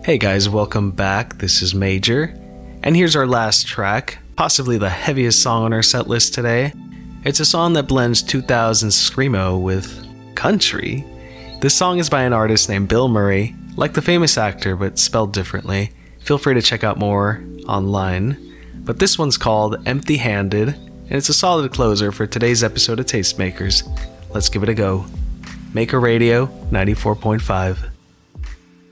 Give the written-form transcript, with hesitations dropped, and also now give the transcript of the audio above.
Hey guys, welcome back. This is Major, and here's our last track, possibly the heaviest song on our set list today. It's a song that blends 2000s screamo with country. This song is by an artist named Bill Murray, like the famous actor but spelled differently. Feel free to check out more online. But this one's called Empty Handed, and it's a solid closer for today's episode of Tastemakers. Let's give it a go. Maker Radio 94.5.